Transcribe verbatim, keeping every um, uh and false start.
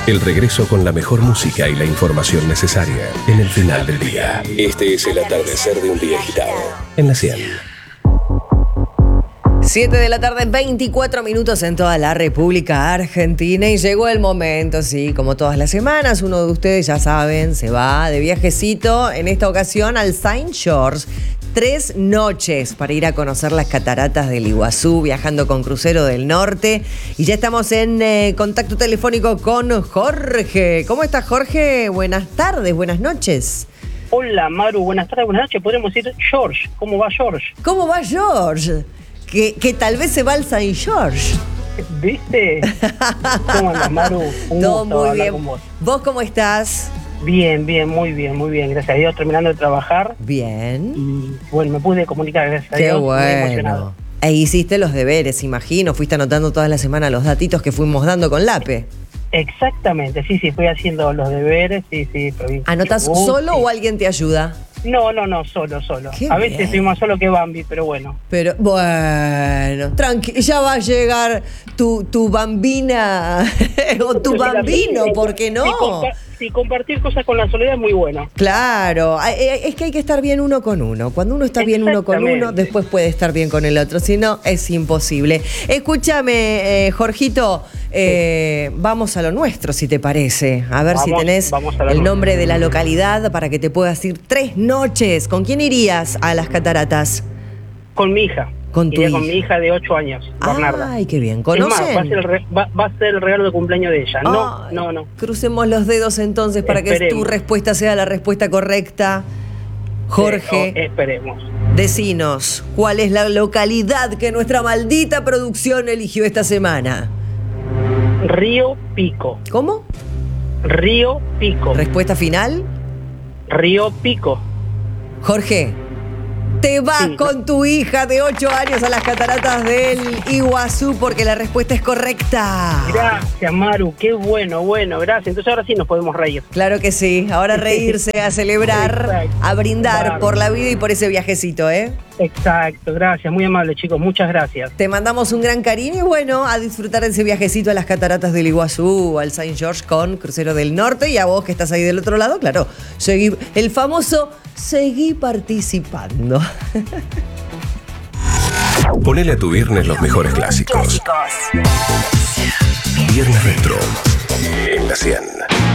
El regreso con la mejor música y la información necesaria en el final del día. Este es el atardecer de un día agitado. En la cien. siete de la tarde, veinticuatro minutos en toda la República Argentina y llegó el momento, sí, como todas las semanas, uno de ustedes ya saben, se va de viajecito, en esta ocasión al Saint George. Tres noches para ir a conocer las cataratas del Iguazú, viajando con Crucero del Norte. Y ya estamos en eh, contacto telefónico con Jorge. ¿Cómo estás, Jorge? Buenas tardes, buenas noches. Hola, Maru, buenas tardes, buenas noches. Podríamos decir George. ¿Cómo va George? ¿Cómo va George? Que, que tal vez se va al Saint George. ¿Viste? ¿Cómo andas, Maru? Un Todo gusto muy hablar bien. con vos. ¿Vos cómo estás? Bien, bien, muy bien, muy bien. Gracias a Dios, terminando de trabajar. Bien. Y bueno, me pude comunicar, gracias a Qué Dios. Muy bueno. emocionado. E hiciste los deberes, imagino. Fuiste anotando toda la semana los datitos que fuimos dando con Lape. Exactamente, sí, sí, fui haciendo los deberes, sí, sí. ¿Anotas Uh, solo sí. o alguien te ayuda? No, no, no, solo, solo. Qué A veces bien. soy más solo que Bambi, pero bueno. Pero bueno, tranqui, ya va a llegar tu, tu bambina o tu bambino, ¿por qué no? Si, compa- si compartir cosas con la soledad es muy bueno. Claro, ay, ay, es que hay que estar bien uno con uno. Cuando uno está bien uno con uno, Exactamente. después puede estar bien con el otro. Si no, es imposible. Escúchame, eh, Jorgito, eh, vamos a lo nuestro, si te parece. A ver si Vamos, tenés vamos a lo el nuestro. nombre de la localidad para que te puedas ir tres noches. ¿Con quién irías a las cataratas? Con mi hija. Con tu Iría con hija. mi hija de ocho años, Bernarda. Ay, qué bien. Es más, ¿Conocen? va a, ser el re- va, va a ser el regalo de cumpleaños de ella. No, Ay, no, no. Crucemos los dedos entonces para que tu Esperemos. respuesta sea la respuesta correcta. Jorge, Eh, oh, esperemos. decinos, ¿cuál es la localidad que nuestra maldita producción eligió esta semana? Río Pico. ¿Cómo? Río Pico. ¿Respuesta final? Río Pico. Jorge, te vas Sí. con tu hija de ocho años a las cataratas del Iguazú porque la respuesta es correcta. Gracias, Maru. Qué bueno, bueno, gracias. Entonces ahora sí nos podemos reír. Claro que sí, ahora reírse, a celebrar, Exacto. a brindar Bárbaro. por la vida y por ese viajecito, ¿eh? Exacto, gracias. Muy amable, chicos. Muchas gracias. Te mandamos un gran cariño y bueno, a disfrutar de ese viajecito a las cataratas del Iguazú, al Saint George con Crucero del Norte y a vos que estás ahí del otro lado, claro, seguí, el famoso seguí participando. Ponele a tu viernes los mejores clásicos. Viernes Retro. En la cien.